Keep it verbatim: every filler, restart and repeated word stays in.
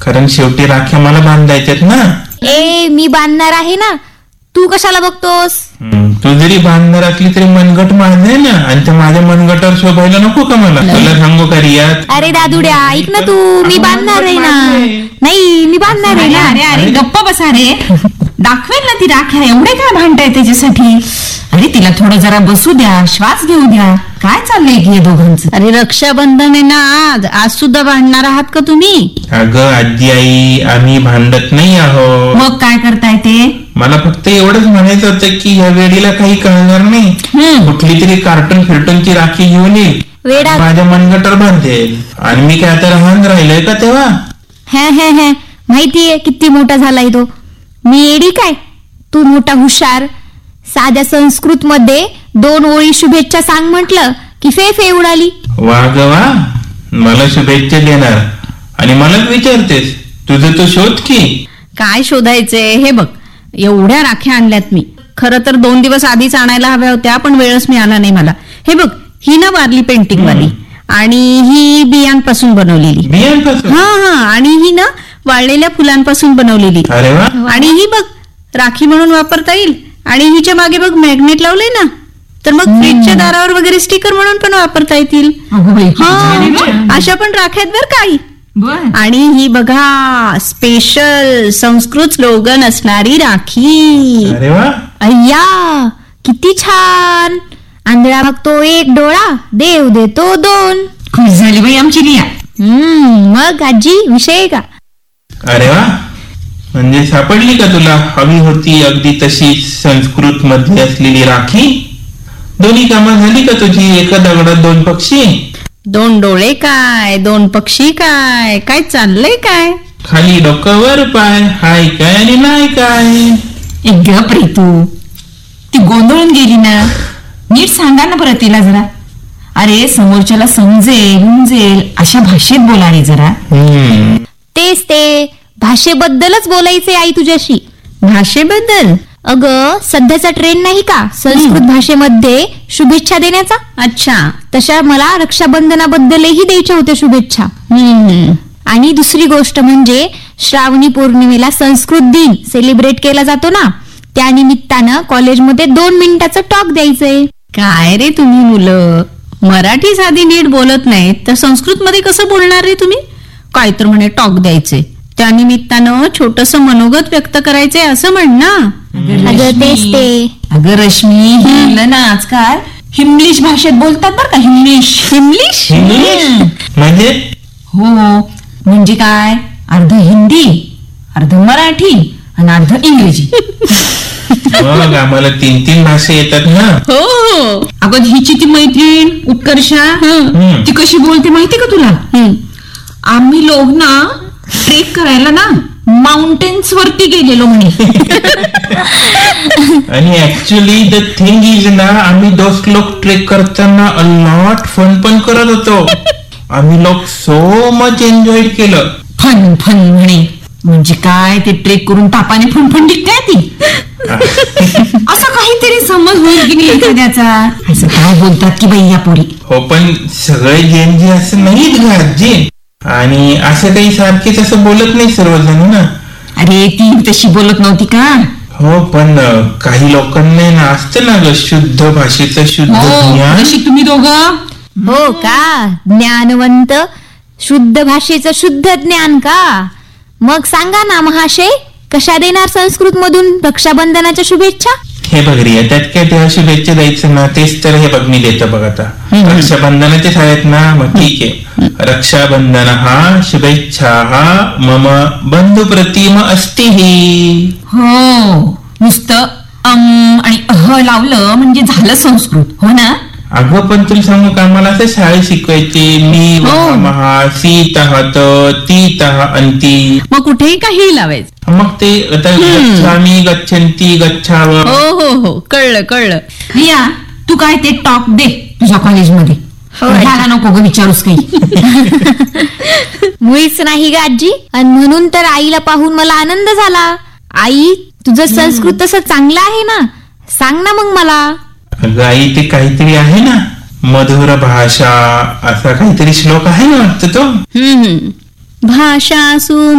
कारण शेवटी राख्या मला बांधायच्यात ना. ए मी बांधणार आहे ना, तू कशाला बघतोस? हम्म, तू जरी बांधणार असली तरी मनगट माझं आहे ना, आणि त्या माझ्या मनगटावर शोभायला नको का मला? तुला सांगू का रियात? अरे दादुड्या ऐक ना, तू मी बांधणार आहे ना. नाही मी बांधणार आहे ना. अरे अरे गप्प बसा रे, दाखवेल ना ती राख्या, एवढे काय भांडताय त्याच्यासाठी? अरे तिला थोडं जरा बसू द्या, श्वास घेऊ द्या. काय चाललंय की हे दोघांचं? अरे रक्षाबंधन आहे ना आज, आज सुद्धा भांडणार आहात का तुम्ही? अगं आजी आई, आम्ही भांडत नाही आहोत. मग काय करताय ते? मला फक्त एवढंच म्हणायचं होतं की या वेळीला काही कळणार नाही. कुठली तरी कार्टून फिरटूनची राखी घेऊन येईल, वेडा माझ्या मनगटावर बांधेल, आणि मी काय आता लहान राहिलोय का तेव्हा? हे हे हे माहितीये किती मोठा झालाय तो. मी येडी काय, तू मोठा हुशार. साध्या संस्कृत मध्ये दोन ओळी शुभेच्छा सांग म्हटलं की फे फे उडाली. वा ग वा, मला शुभेच्छा देणार आणि मलाच विचारतेस? तुझं तो शोध की. काय शोधायचे? हे बघ, एवढ्या राख्या आणल्यात मी. खरं तर दोन दिवस आधीच आणायला हव्या होत्या, पण वेळच मिळाला नाही मला. हे बघ, ही ना वारली पेंटिंग वाली, आणि ही बियांपासून बनवलेली. बियांपासून? हा हा आणि ही ना वाळलेल्या फुलांपासून बनवलेली. अरे वा. आणि ही बघ राखी म्हणून वापरता येईल, आणि हिच्या मागे बघ मॅग्नेट लावलंय ना, तर मग फ्रीजच्या दारावर वगैरे स्टिकर म्हणून पण वापरता येतील. हा, अशा पण राख्यात बर काही. आणि ही बघा स्पेशल संस्कृत स्लोगन असणारी राखी. अरे वा. अय्या किती छान. आंधळा बघतो एक डोळा, देव देतो दोन. खुश झाली बाई आमची रिया. हम्म मग आजी विषय का? अरे वा, म्हणजे सापडली का तुला हवी होती अगदी तशी संस्कृत मध्ये असलेली राखी? दोन्ही कामं झाली का तुझी? एका दगडात दोन पक्षी. दोन डोळे काय, दोन पक्षी काय, काय चाललंय काय? खाली डोकं वर पाय, हाय काय आणि नाही काय. एक गप रे तू, ती गोंधळून गेली ना. नीट सांगा ना परत तिला जरा. अरे समोरच्याला समजेल उमजेल अशा भाषेत बोला रे जरा. हम्म, तेच ते भाषेबद्दलच बोलायचे आई तुझ्याशी. भाषेबद्दल? अगं सध्याचा ट्रेंड नाही का संस्कृत भाषेमध्ये शुभेच्छा देण्याचा? अच्छा, तशा मला रक्षाबंधनाबद्दलही द्यायच्या होत्या शुभेच्छा. हम्म. आणि दुसरी गोष्ट म्हणजे श्रावणी पौर्णिमेला संस्कृत दिन सेलिब्रेट केला जातो ना, त्या निमित्तानं कॉलेजमध्ये दोन मिनिटाचं टॉक द्यायचंय. काय रे तुम्ही मुलं, मराठी साधी नीट बोलत नाही तर संस्कृत मध्ये कसं बोलणार रे तुम्ही? काय तर म्हणे टॉक द्यायचे, त्या निमित्तानं छोटस मनोगत व्यक्त करायचे असं म्हण ना. अगं तेच ते. अगं रश्मी, मुलं ना आजकाल हिमलिश भाषेत बोलतात बरं का. हिमलिश. इंग्लिश? इंग्लिश म्हणजे? हो, म्हणजे काय, अर्ध हिंदी अर्ध मराठी आणि अर्ध इंग्रजी. मग आम्हाला तीन तीन भाषा येतात ना. हो हो. अगं हिची ती मैत्रीण उत्कर्षा, हम्म. ती कशी बोलते माहिती का तुला? आम्ही लोक ना ट्रेक करायला ना माउंटेन्स वरती गेलेलो म्हणे. आणि ऍक्च्युली द थिंग इज ना, आम्ही दोस्त लोक ट्रेक करताना अ लॉट फन पण करत होतो. आम्ही लोक सो मच एन्जॉय केलं. फन फन म्हणे, म्हणजे काय ते ट्रेक करून तापाने फणफणलीत काय ती? असं काहीतरी समज होईल की नाही एखाद्याचा. असं काय बोलतात की बाई या पोरी. हो, पण सगळे जेन जे असं नाहीत का आजी, आणि असं काही सारखेच असं बोलत नाही सर्वजण ना. अरे ती तशी बोलत नव्हती का? हो, पण काही लोकांना ना असतं ना ग शुद्ध भाषेचं शुद्ध ज्ञान. जशी तुम्ही दोघं. हो का, ज्ञानवंत, शुद्ध भाषेचं शुद्ध ज्ञान का? मग सांगा ना महाशय, कशा देणार संस्कृत मधून रक्षाबंधनाच्या शुभेच्छा? हे बघ रिया, त्यात काय तेव्हा शुभेच्छा द्यायचं ना, तेच तर हे बघ मी देतो बघ आता. रक्षाबंधनाचे आहेत ना, मग ठीक आहे. रक्षाबंधन हा शुभेच्छा हा मम बंधू प्रतिम अस्ति. हो, नुसतं अम आणि अह लावलं म्हणजे झालं संस्कृत, हो ना? अगं पण तुला सांगू का, मला असं शाळेत शिकवायचे मी महा सी तह ती तह अंती. मग कुठेही काही लावायचं. मग ते आता गच्छामी गच्छन्ती गच्छाव. हो हो हो, कळलं कळलं. रिया, तू काय ते टॉप दे तुझ्या कॉलेजमध्ये. मला नको ग विचारूस काही. मुळीच नाही ग आजी, आणि म्हणून तर आईला पाहून मला आनंद झाला. आई तुझं संस्कृत तसं चांगलं आहे ना, सांग ना मग मला. अगं आई, ते काहीतरी आहे ना मधुर भाषा, असा काहीतरी श्लोक आहे ना वाटतं तो. हम्म भाषा सु